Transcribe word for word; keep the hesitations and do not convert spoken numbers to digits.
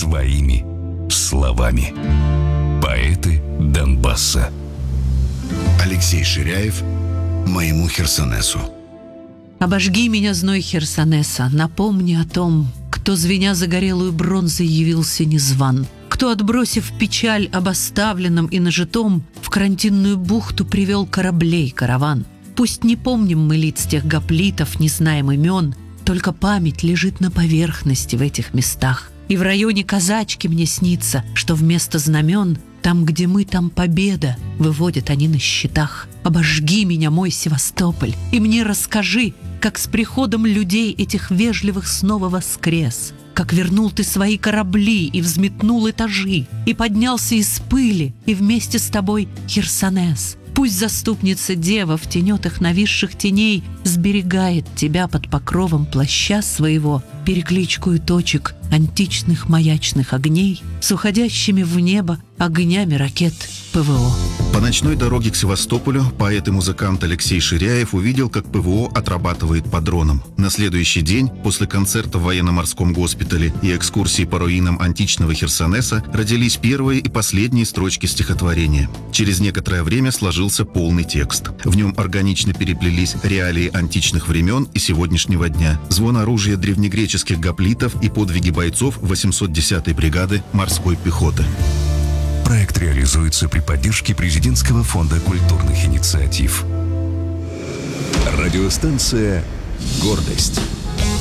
своими словами. Поэты Донбасса. Алексей Ширяев «Моему Херсонесу». Обожги меня, зной Херсонеса, напомни о том, кто, звеня загорелую бронзой, явился незван, кто, отбросив печаль об оставленном и нажитом, в карантинную бухту привел кораблей караван. Пусть не помним мы лиц тех гоплитов, не знаем имен, только память лежит на поверхности в этих местах. И в районе Казачки мне снится, что вместо знамен, там, где мы, там победа, выводят они на счетах. Обожги меня, мой Севастополь, и мне расскажи, как с приходом людей этих вежливых снова воскрес, как вернул ты свои корабли и взметнул этажи, и поднялся из пыли, и вместе с тобой Херсонес. Пусть заступница дева в тенетах нависших теней сберегает тебя под покровом плаща своего, перекличкою точек античных маячных огней с уходящими в небо огнями ракет ПВО. По ночной дороге к Севастополю поэт и музыкант Алексей Ширяев увидел, как ПВО отрабатывает по дронам. На следующий день, после концерта в военно-морском госпитале и экскурсии по руинам античного Херсонеса, родились первые и последние строчки стихотворения. Через некоторое время сложился полный текст. В нем органично переплелись реалии античных времен и сегодняшнего дня, звон оружия древнегреческих гоплитов и подвиги бойцов восемьсот десятой бригады морской пехоты. Проект реализуется при поддержке Президентского фонда культурных инициатив. Радиостанция «Гордость».